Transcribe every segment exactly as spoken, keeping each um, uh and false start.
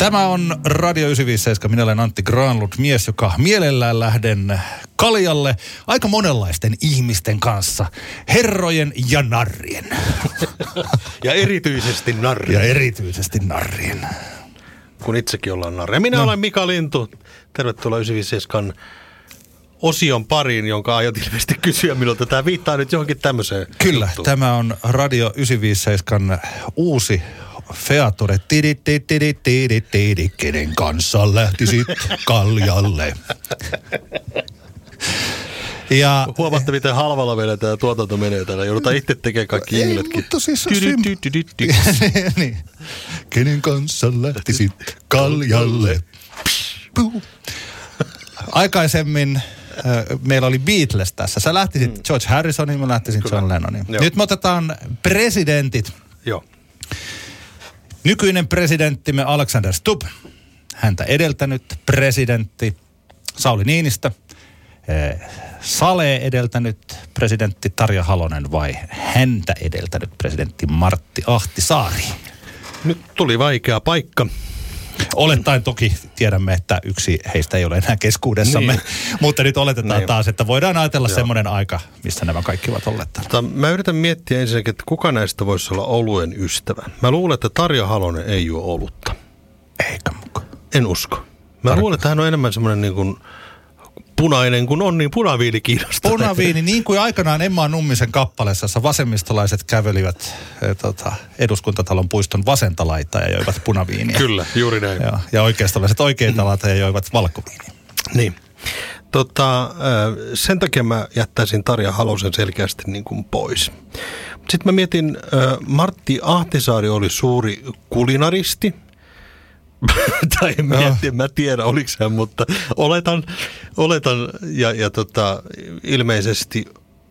Tämä on Radio yhdeksänsataaviisikymmentäseitsemän. Minä olen Antti Granlund, mies, joka mielellään lähden kaljalle aika monenlaisten ihmisten kanssa. Herrojen ja narrien. Ja erityisesti narrien. Ja erityisesti narrien. Kun itsekin ollaan narrien. Minä no. olen Mika Lintu. Tervetuloa yhdeksänsataaviisikymmentäseitsemän osion pariin, jonka aiot ilmeisesti kysyä minulta. Tämä viittaa nyt johonkin tämmöiseen. Kyllä, juttuun. Tämä on Radio yhdeksänsataaviisikymmentäseitsemän uusi feature. Tidi, tidi, tidi, tidi, tidi, kenen kanssa lähtisit kaljalle. Ja huomaatte, miten halvalla meillä tämä tuotanto menee täällä. Joudutaan itse tekemään kaikki ingletkin. Mutta siis on sym- niin. Kenen kanssa lähtisit kaljalle. Aikaisemmin äh, meillä oli Beatles tässä. Sä lähtisit mm. George Harrisonin, mä lähtisin Kyllä. John Lennonin. Joo. Nyt me otetaan presidentit. Joo. Nykyinen presidenttimme Alexander Stubb. Häntä edeltänyt presidentti Sauli Niinistö. Salee edeltänyt presidentti Tarja Halonen vai häntä edeltänyt presidentti Martti Ahtisaari? Nyt tuli vaikea paikka. Olettaen toki tiedämme, että yksi heistä ei ole enää keskuudessamme, niin. Mutta nyt oletetaan niin. taas, että voidaan ajatella Joo. semmoinen aika, missä nämä kaikki ovat olleet täällä. Mä yritän miettiä ensinnäkin, että kuka näistä voisi olla oluen ystävä. Mä luulen, että Tarja Halonen ei juo olutta. Eikä mukaan. En usko. Mä Tarkka. luulen, että hän on enemmän semmoinen niin kuin punainen, kun on niin punaviini kiinnostaa. Punaviini, niin kuin aikanaan Emma Nummisen kappaleessa, jossa vasemmistolaiset kävelivät eh, tota, eduskuntatalon puiston vasenta laitaa ja joivat punaviiniä. Kyllä, juuri näin. Ja, ja oikeistolaiset oikeita laitaa ja joivat valkoviiniä. Niin. Tota, sen takia mä jättäisin Tarja Halosen selkeästi niin kuin pois. Sitten mä mietin, Martti Ahtisaari oli suuri kulinaristi. tai en miettiä, mä tiedä oliko hän, mutta oletan, oletan ja, ja tota, ilmeisesti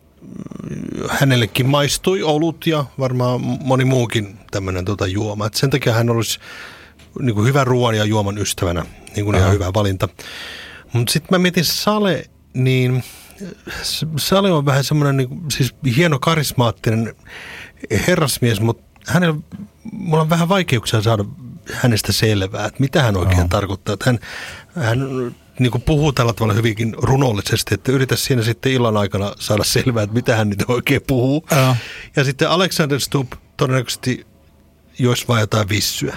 hänellekin maistui olut ja varmaan moni muukin tämmöinen tota juoma. Et sen takia hän olisi niin kuin hyvän ruoan ja juoman ystävänä, niin kuin ihan hyvä valinta. Mutta sitten mä mietin Sale, niin Sale on vähän semmoinen niin kuin, siis hieno karismaattinen herrasmies, mutta hänellä, mulla on vähän vaikeuksia saada hänestä selvää, että mitä hän oikein oh. tarkoittaa. Että hän hän niin kuin puhuu tällä tavalla hyvinkin runollisesti, että yritä siinä sitten illan aikana saada selvää, että mitä hän nyt oikein puhuu. Oh. Ja sitten Alexander Stubb todennäköisesti joisi vaan jotain vissyä.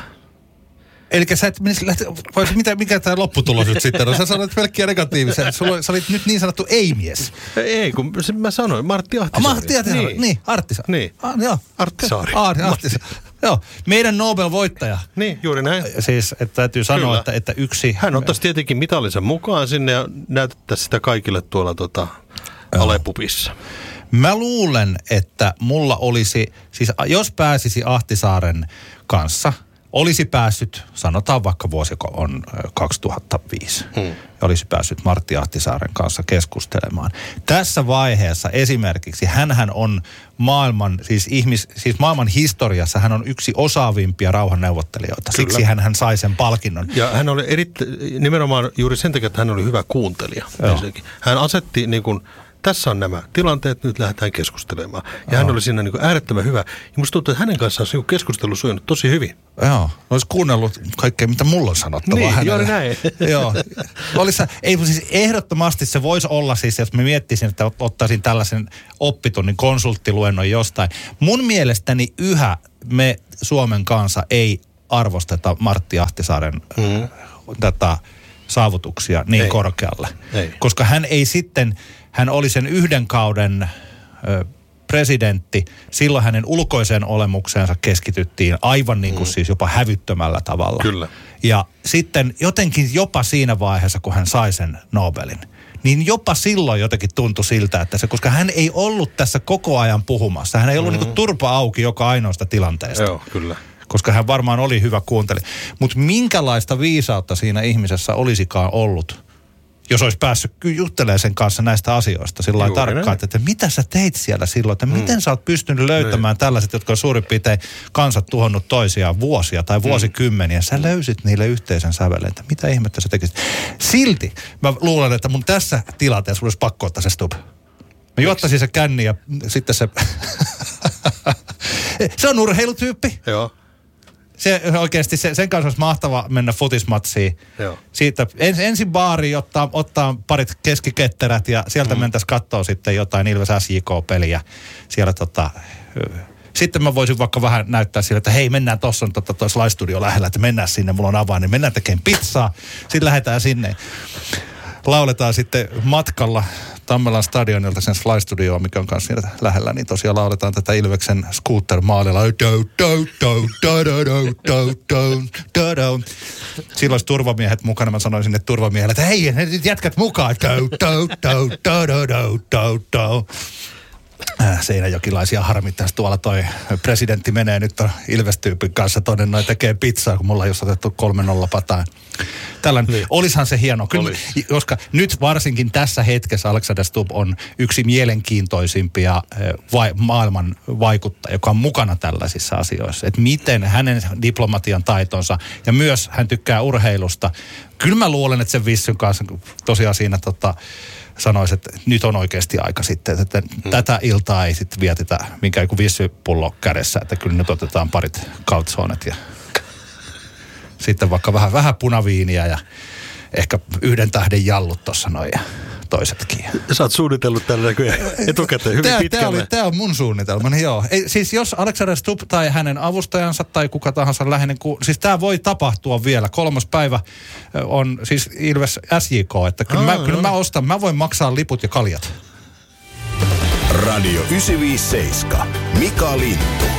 Eli sä et menisi, vai mitä, mikä tämä lopputulos nyt sitten on? Sä sanoit pelkkiä negatiivisia. Sulla, sä olit nyt niin sanottu ei-mies. Ei, kun mä sanoin, Martti Ahtisaari. Ah, Martti Ahtisaari, niin, niin Arttisaari. Niin, ah, joo. Arttisaari. Ah, Arttisaari. Joo, meidän Nobel-voittaja. Niin, juuri näin. Siis, että täytyy sanoa, että, että yksi... Hän ottaisi tietenkin mitallinsa mukaan sinne ja näytettäisiin sitä kaikille tuolla tota, Alepupissa. Mä luulen, että mulla olisi, siis jos pääsisi Ahtisaaren kanssa... Olisi päässyt, sanotaan vaikka vuosi on kaksituhattaviisi, hmm. ja olisi päässyt Martti Ahtisaaren kanssa keskustelemaan. Tässä vaiheessa esimerkiksi hänhän on maailman, siis, ihmis, siis maailman historiassa hän on yksi osaavimpia rauhanneuvottelijoita. Kyllä. Siksi hän, hän sai sen palkinnon. Ja hän oli erittäin, nimenomaan juuri sen takia, että hän oli hyvä kuuntelija. Hän asetti niin kuin... Tässä on nämä tilanteet, nyt lähdetään keskustelemaan. Ja Aha. hän oli siinä niin kuin äärettömän hyvä. Ja musta tuntuu, että hänen kanssaan olisi keskustelu sujunut tosi hyvin. Joo, olisi kuunnellut kaikkea, mitä mulla on sanottavaa niin, hänelle. Niin, näin. Joo, olisi, ei siis ehdottomasti se voisi olla siis, jos mä miettisin, että ottaisin tällaisen oppitunnin konsulttiluennon jostain. Mun mielestäni yhä me Suomen kansa ei arvosteta Martti Ahtisaaren mm. tätä saavutuksia niin ei. korkealle. Ei. Koska hän ei sitten... Hän oli sen yhden kauden ö, presidentti. Silloin hänen ulkoiseen olemukseensa keskityttiin aivan niin kuin mm. siis jopa hävyttömällä tavalla. Kyllä. Ja sitten jotenkin jopa siinä vaiheessa, kun hän sai sen Nobelin, niin jopa silloin jotenkin tuntui siltä, että se, koska hän ei ollut tässä koko ajan puhumassa. Hän ei ollut mm. niin kuin turpa auki joka ainoasta tilanteesta. Joo, kyllä. Koska hän varmaan oli hyvä kuuntelija. Mutta minkälaista viisautta siinä ihmisessä olisikaan ollut, jos olisi päässyt juttelemaan sen kanssa näistä asioista sillä lailla tarkkaan, että mitä sä teit siellä silloin, että mm. miten sä oot pystynyt löytämään mm. tällaiset, jotka on suurin piirtein kansat tuhonnut toisiaan vuosia tai vuosikymmeniä. Sä löysit niille yhteisen sävelen, että mitä ihmettä sä tekisit. Silti mä luulen, että mun tässä tilanteessa olisi pakko ottaa se Stubb. Mä juottaisin se känni ja sitten se... se on urheilutyyppi. Joo. Se oikeasti, se, sen kanssa olisi mahtava mennä futismatsiin. Joo. Siitä ens, ensin baariin ottaa, ottaa parit keskiketterät ja sieltä mm. mentäisiin katsoa sitten jotain Ilves S J K-peliä. Siellä tota... Sitten mä voisin vaikka vähän näyttää sille, että hei, mennään, tossa on totta toi Sly Studio lähellä, että mennään sinne, mulla on avain, niin mennään tekemään pizzaa. Sitten lähdetään sinne. Lauletaan sitten matkalla Tammelan stadionilta sen Sly Studioon, mikä on kanssa siellä lähellä, niin tosiaan lauletaan tätä Ilveksen scooter-maalilla. Silloin olisi turvamiehet mukana, mä sanoin sinne turvamiehelle, että hei, nyt jätkät mukaan. Seinäjokilaisia harmittaisi tuolla toi presidentti menee nyt ton Ilves-tyypin kanssa tonne noin tekee pizzaa, kun mulla on just otettu kolme nolla pataan. Tällainen, niin. Olishan se hieno, kyllä, koska nyt varsinkin tässä hetkessä Alexander Stubb on yksi mielenkiintoisimpia vai, maailman vaikuttajia, joka on mukana tällaisissa asioissa. Että miten hänen diplomatian taitonsa ja myös hän tykkää urheilusta. Kyllä mä luulen, että sen Vissyn kanssa tosiaan siinä tota, sanoisi, että nyt on oikeasti aika sitten, että hmm. tätä iltaa ei sitten vietetä minkään joku vissypullo kädessä, että kyllä nyt otetaan parit kaltsonet ja sitten vaikka vähän, vähän punaviiniä ja ehkä yhden tähden jallut tuossa noin ja toisetkin. Sä oot suunnitellut tällä näköjään etukäteen hyvin tää, pitkälle. Tämä, oli, tämä on mun suunnitelma, niin joo. Ei, siis jos Alexander Stubb tai hänen avustajansa tai kuka tahansa läheinen, ku, siis tämä voi tapahtua vielä. Kolmas päivä on siis Ilves S J K, että kyllä, Aa, mä, kyllä mä ostan, mä voin maksaa liput ja kaljat. Radio yhdeksänsataaviisikymmentäseitsemän. Mika Lintu.